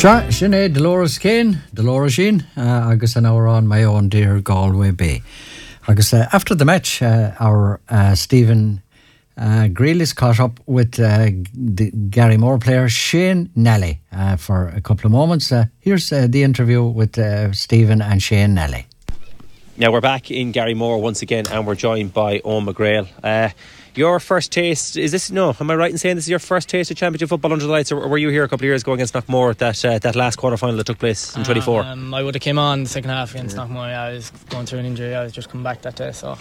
Sinead Dolores Kane, Dolores Sheen, agus an hour on my own dear Galway Bay. Agus after the match, our Stephen Grealis caught up with the Gary Moore player Shane Nally for a couple of moments. Here's the interview with Stephen and Shane Nally. Now we're back in Gary Moore once again, and we're joined by Eoin McGrail. Your first taste, am I right in saying this is your first taste of championship football under the lights, or were you here a couple of years ago against Knockmore at that last quarter-final that took place in 24? I would have came on the second half against Knockmore. I was going through an injury. I was just coming back that day, so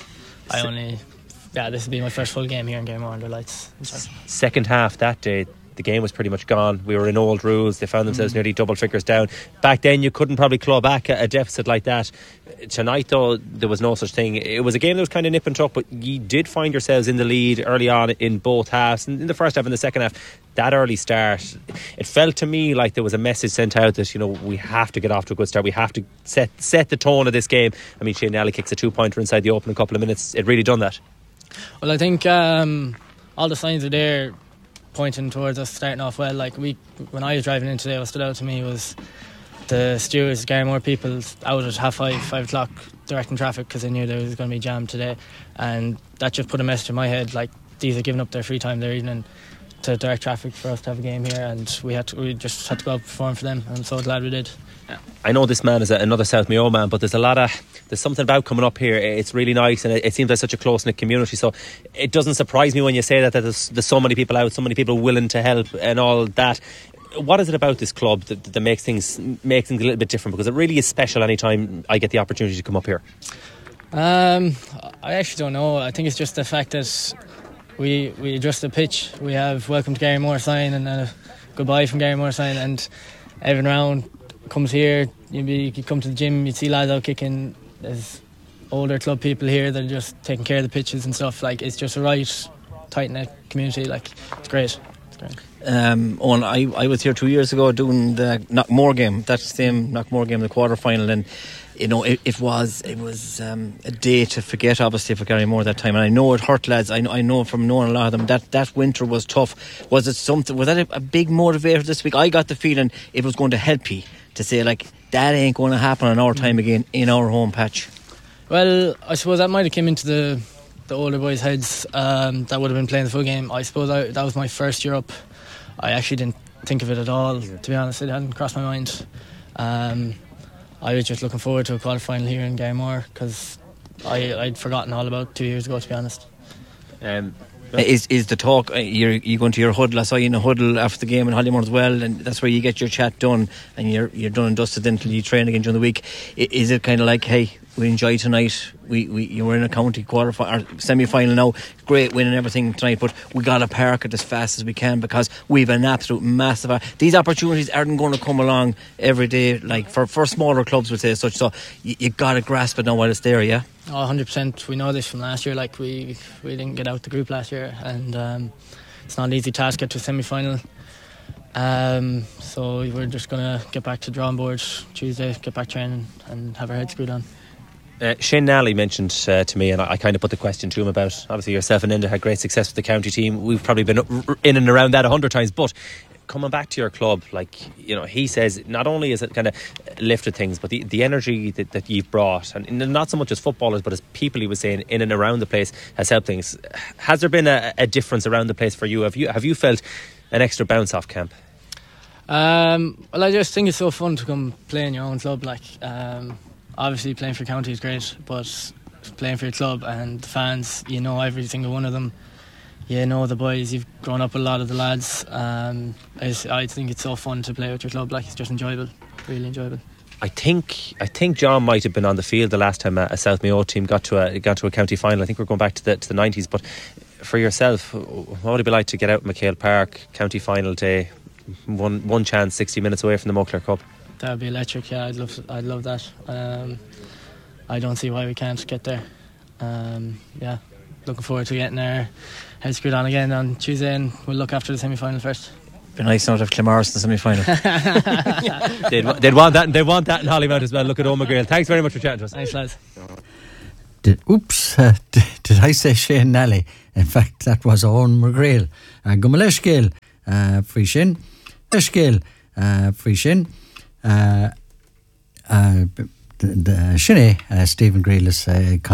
this will be my first full game here in Gary Moore under the lights. Second half that day, the game was pretty much gone. We were in old rules. They found themselves nearly double figures down. Back then you couldn't probably claw back a deficit like that. Tonight though, there was no such thing. It was a game that was kind of nip and tuck, but you did find yourselves in the lead early on in both halves, and in the first half and the second half. That early start, it felt to me like there was a message sent out that, we have to get off to a good start. We have to set the tone of this game. I mean, Shane Nally kicks a 2-pointer inside the opening couple of minutes. It really done that. Well, I think all the signs are there pointing towards us starting off well. Like when I was driving in today, what stood out to me was the stewards, Gary Moore people, out at 5 o'clock directing traffic because they knew there was going to be jam today, and that just put a message in my head like these are giving up their free time their evening to direct traffic for us to have a game here, and we just had to go out and perform for them, and I'm so glad we did. I know this man is another South Mayo man, but there's something about coming up here. It's really nice, and it seems like such a close-knit community, so it doesn't surprise me when you say that there's so many people out, so many people willing to help and all that. What is it about this club that makes things a little bit different? Because it really is special any time I get the opportunity to come up here. I actually don't know. I think it's just the fact that we adjust the pitch. We have welcome to Gary Moore sign and a goodbye from Gary Moore sign, and every round comes here. You come to the gym, you see lads out kicking. There's older club people here that are just taking care of the pitches and stuff. Like, it's just a right tight knit community. Like, it's great. Owen, I was here 2 years ago doing the Knockmore game, that same Knockmore game, the quarter final, and it was a day to forget, obviously, for Gary Moore that time. And I know it hurt lads. I know from knowing a lot of them that winter was tough. Was that a big motivator this week? I got the feeling it was going to help you to say, like, that ain't going to happen in our time again in our home patch. Well, I suppose that might have come into the older boys' heads that would have been playing the full game. I suppose that was my first year up. I actually didn't think of it at all, to be honest. It hadn't crossed my mind. I was just looking forward to a quarter final here in Gary Moore because I'd forgotten all about 2 years ago, to be honest. Is the talk, you going to your huddle? I saw you in a huddle after the game in Hollymore as well, and that's where you get your chat done, and you're done and dusted until you train again during the week. Is it kind of like, hey, we enjoy tonight, you were in a county quarter or semi-final now, great win and everything tonight, but we got to park it as fast as we can because we've an absolute massive, these opportunities aren't going to come along every day, like for smaller clubs would say such, so you got to grasp it now while it's there. Yeah, 100%. We know this from last year. Like, we didn't get out the group last year, and it's not an easy task to get to a semi-final. So we're just going to get back to drawing boards Tuesday, get back training and have our heads screwed on. Shane Nally mentioned to me, and I kind of put the question to him about, obviously yourself and Enda had great success with the county team. We've probably been in and around that 100 times, but coming back to your club, like, he says not only is it kind of lifted things, but the energy that you've brought, and not so much as footballers but as people, he was saying, in and around the place, has helped things. Has there been a difference around the place for you? Have you felt an extra bounce off camp? Well, I just think it's so fun to come play in your own club. Like, obviously playing for county is great, but playing for your club and the fans, every single one of them, the boys, you've grown up with a lot of the lads. I think it's so fun to play with your club. Like, it's just enjoyable, really enjoyable. I think John might have been on the field the last time a South Mayo team got to a county final. I think we're going back to the 90s. But for yourself, what would it be like to get out in McHale Park, county final day, one chance, 60 minutes away from the Mulcler Cup? That would be electric. Yeah, I'd love that. I don't see why we can't get there. Looking forward to getting our heads screwed on again on Tuesday, and we'll look after the semi-final first. Be nice not to have Clamars in the semi-final. They'd want that, and they want that in Hollymount as well. Look at Eoin McGrail. Thanks very much for chatting to us. Thanks, lads. Did I say Shane Nally? In fact, that was Eoin McGrail. Gumalesh Gill, Free Shin. Eshgil, Frí sin. Sinné Stephen Grealish